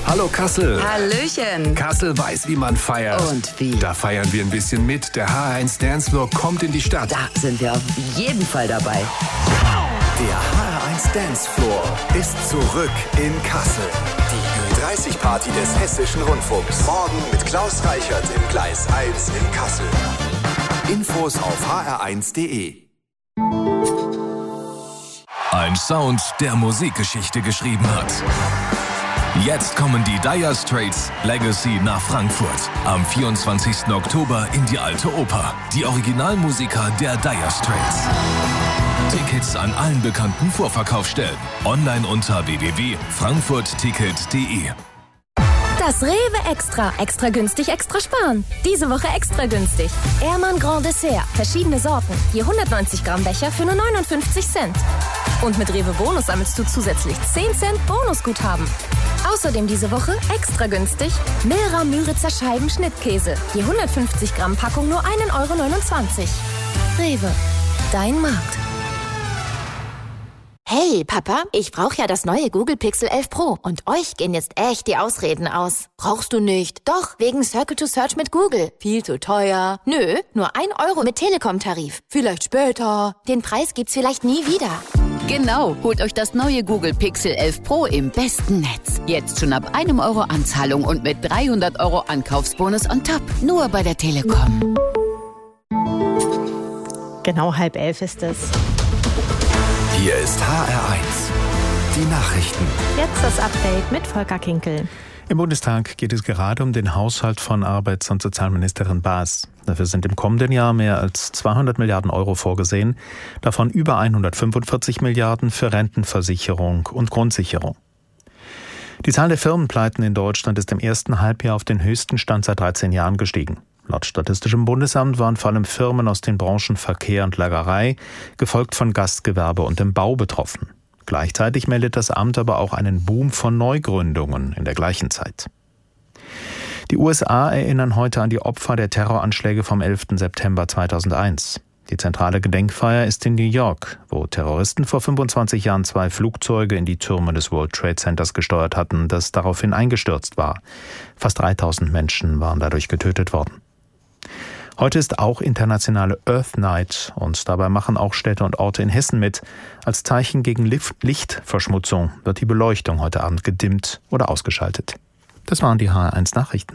Hallo Kassel. Hallöchen. Kassel weiß, wie man feiert. Und wie? Da feiern wir ein bisschen mit. Der HR1 Dancefloor kommt in die Stadt. Da sind wir auf jeden Fall dabei. Der HR1 Dancefloor ist zurück in Kassel. Die Ü30-Party des Hessischen Rundfunks. Morgen mit Klaus Reichert im Gleis 1 in Kassel. Infos auf hr1.de. Ein Sound, der Musikgeschichte geschrieben hat. Jetzt kommen die Dire Straits Legacy nach Frankfurt. Am 24. Oktober in die Alte Oper. Die Originalmusiker der Dire Straits. Tickets an allen bekannten Vorverkaufsstellen. Online unter www.frankfurtticket.de. Das Rewe Extra. Extra günstig, extra sparen. Diese Woche extra günstig. Ehrmann Grand Dessert. Verschiedene Sorten. Je 190 Gramm Becher für nur 59 Cent. Und mit Rewe Bonus sammelst du zusätzlich 10 Cent Bonusguthaben. Außerdem diese Woche extra günstig Milra Müritzer Scheiben Schnittkäse. Je 150 Gramm Packung nur 1,29 €. Rewe. Dein Markt. Hey, Papa, ich brauche ja das neue Google Pixel 11 Pro. Und euch gehen jetzt echt die Ausreden aus. Brauchst du nicht? Doch, wegen Circle to Search mit Google. Viel zu teuer. Nö, nur 1 € mit Telekom-Tarif. Vielleicht später. Den Preis gibt's vielleicht nie wieder. Genau, holt euch das neue Google Pixel 11 Pro im besten Netz. Jetzt schon ab 1 € Anzahlung und mit 300 € Ankaufsbonus on top. Nur bei der Telekom. Genau 10:30 ist es. Hier ist HR1. Die Nachrichten. Jetzt das Update mit Volker Kinkel. Im Bundestag geht es gerade um den Haushalt von Arbeits- und Sozialministerin Baas. Dafür sind im kommenden Jahr mehr als 200 Milliarden € vorgesehen, davon über 145 Milliarden für Rentenversicherung und Grundsicherung. Die Zahl der Firmenpleiten in Deutschland ist im ersten Halbjahr auf den höchsten Stand seit 13 Jahren gestiegen. Laut Statistischem Bundesamt waren vor allem Firmen aus den Branchen Verkehr und Lagerei, gefolgt von Gastgewerbe und dem Bau betroffen. Gleichzeitig meldet das Amt aber auch einen Boom von Neugründungen in der gleichen Zeit. Die USA erinnern heute an die Opfer der Terroranschläge vom 11. September 2001. Die zentrale Gedenkfeier ist in New York, wo Terroristen vor 25 Jahren 2 Flugzeuge in die Türme des World Trade Centers gesteuert hatten, das daraufhin eingestürzt war. Fast 3000 Menschen waren dadurch getötet worden. Heute ist auch internationale Earth Night und dabei machen auch Städte und Orte in Hessen mit. Als Zeichen gegen Lichtverschmutzung wird die Beleuchtung heute Abend gedimmt oder ausgeschaltet. Das waren die HR1 Nachrichten.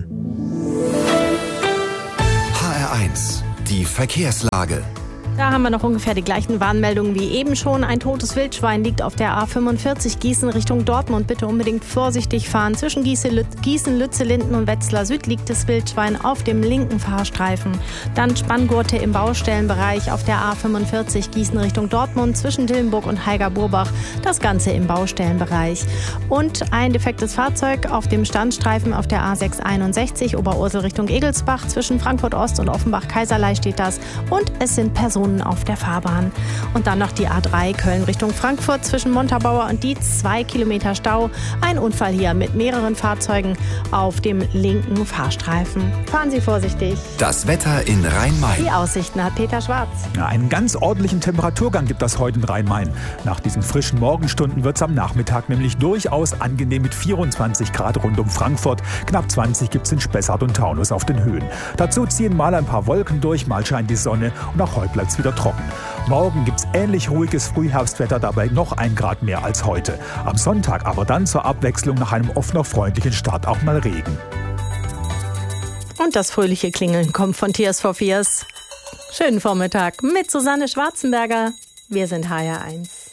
HR1, die Verkehrslage. Da haben wir noch ungefähr die gleichen Warnmeldungen wie eben schon. Ein totes Wildschwein liegt auf der A45 Gießen Richtung Dortmund. Bitte unbedingt vorsichtig fahren. Zwischen Gießen, Lützellinden und Wetzlar Süd liegt das Wildschwein auf dem linken Fahrstreifen. Dann Spanngurte im Baustellenbereich auf der A45 Gießen Richtung Dortmund zwischen Dillenburg und Heiger-Burbach. Das Ganze im Baustellenbereich. Und ein defektes Fahrzeug auf dem Standstreifen auf der A661 Oberursel Richtung Egelsbach. Zwischen Frankfurt Ost und Offenbach-Kaiserlei steht das. Und es sind Personen auf der Fahrbahn. Und dann noch die A3 Köln Richtung Frankfurt zwischen Montabaur und Dietz. 2 Kilometer Stau. Ein Unfall hier mit mehreren Fahrzeugen auf dem linken Fahrstreifen. Fahren Sie vorsichtig. Das Wetter in Rhein-Main. Die Aussichten hat Peter Schwarz. Ja, einen ganz ordentlichen Temperaturgang gibt das heute in Rhein-Main. Nach diesen frischen Morgenstunden wird es am Nachmittag nämlich durchaus angenehm mit 24 Grad rund um Frankfurt. Knapp 20 gibt es in Spessart und Taunus auf den Höhen. Dazu ziehen mal ein paar Wolken durch, mal scheint die Sonne und auch heute bleibt es wieder trocken. Morgen gibt es ähnlich ruhiges Frühherbstwetter, dabei noch 1 Grad mehr als heute. Am Sonntag aber dann zur Abwechslung nach einem oft noch freundlichen Start auch mal Regen. Und das fröhliche Klingeln kommt von Tears for Fears. Schönen Vormittag mit Susanne Schwarzenberger. Wir sind HR1.